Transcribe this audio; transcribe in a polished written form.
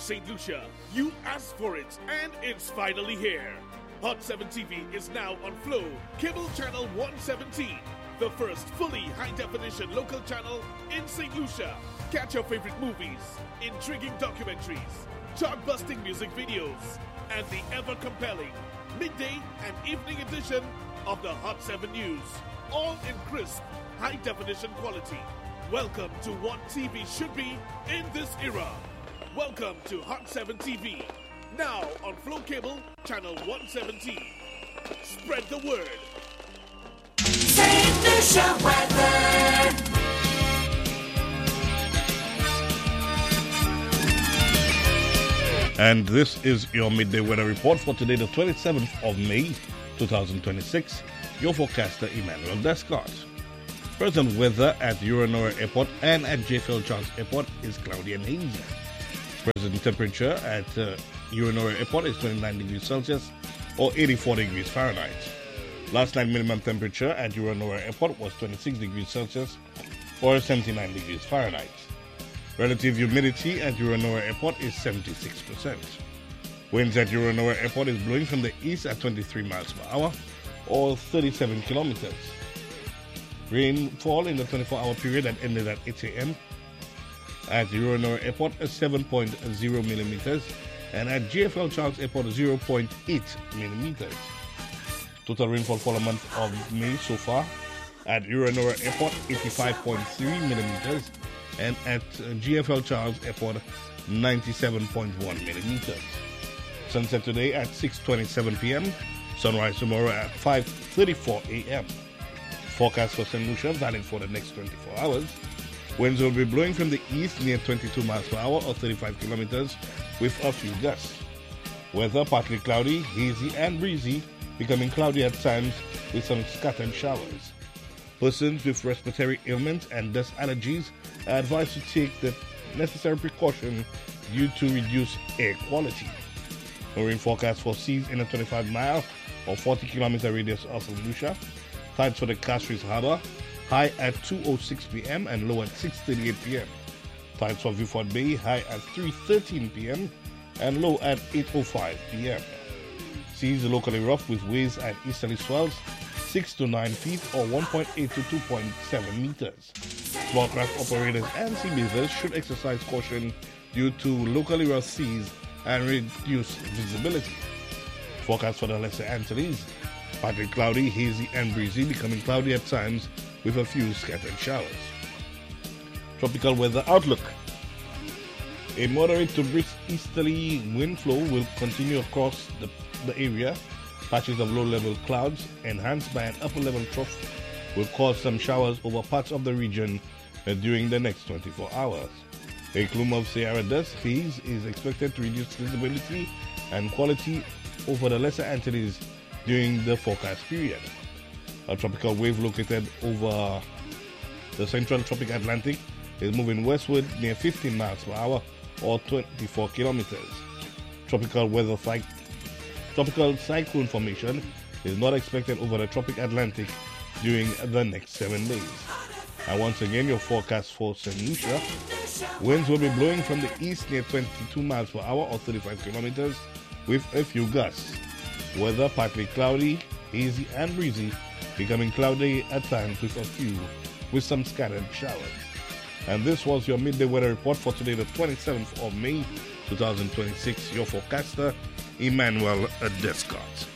St. Lucia. You asked for it, and it's finally here. Hot 7 TV is now on Flow, cable channel 117, the first fully high-definition local channel in St. Lucia. Catch your favorite movies, intriguing documentaries, chart-busting music videos, and the ever-compelling midday and evening edition of the Hot 7 News, all in crisp, high-definition quality. Welcome to what TV should be in this era. Welcome to Hot 7 TV, now on Flow Cable, channel 117. Spread the word. St. Lucia weather. And this is your midday weather report for today, the 27th of May, 2026. Your forecaster, Emmanuel Descott. Present weather at Uranora Airport and at JFL Charles Airport is cloudy and hazy. Present temperature at Uranora Airport is 29 degrees Celsius or 84 degrees Fahrenheit. Last night minimum temperature at Uranora Airport was 26 degrees Celsius or 79 degrees Fahrenheit. Relative humidity at Uranora Airport is 76%. Winds at Uranora Airport is blowing from the east at 23 miles per hour or 37 kilometers. Rainfall in the 24-hour period that ended at 8 a.m. at Uranora Airport is 7.0 millimeters and at JFL Charles Airport 0.8 millimeters. Total rainfall for the month of May so far at Uranora Airport 85.3 millimeters and at GFL Charles Airport 97.1 millimeters. Sunset today at 6:27 p.m. Sunrise tomorrow at 5:34 a.m. Forecast for St. Lucia valid for the next 24 hours. Winds will be blowing from the east near 22 miles per hour or 35 kilometers with a few gusts. Weather partly cloudy, hazy and breezy, becoming cloudy at times with some scattered showers. Persons with respiratory ailments and dust allergies are advised to take the necessary precaution due to reduced air quality. Marine forecast for seas in a 25-mile or 40-kilometer radius of St. Lucia. Tides for the Castries Harbour, high at 2:06 p.m. and low at 6:38 p.m. Tides for Vieux Fort Bay, high at 3:13 p.m. and low at 8:05 p.m. Seas locally rough with waves at easterly swells 6 to 9 feet or 1.8 to 2.7 meters. Small craft operators and sea bathers should exercise caution due to locally rough seas and reduced visibility. Forecast for the Lesser Antilles, partly cloudy, hazy and breezy, becoming cloudy at times with a few scattered showers. Tropical weather outlook. A moderate to brisk easterly wind flow will continue across the area. Patches of low-level clouds enhanced by an upper-level trough will cause some showers over parts of the region during the next 24 hours. A plume of Sahara dust haze is expected to reduce visibility and quality over the Lesser Antilles during the forecast period. A tropical wave located over the central tropic Atlantic is moving westward near 15 miles per hour or 24 kilometers. Tropical cyclone formation is not expected over the tropic Atlantic during the next 7 days. And once again, your forecast for St. Lucia. Winds will be blowing from the east near 22 miles per hour or 35 kilometers with a few gusts. Weather partly cloudy, hazy and breezy, becoming cloudy at times with some scattered showers. And this was your midday weather report for today, the 27th of May, 2026. Your forecaster, Emmanuel Descott.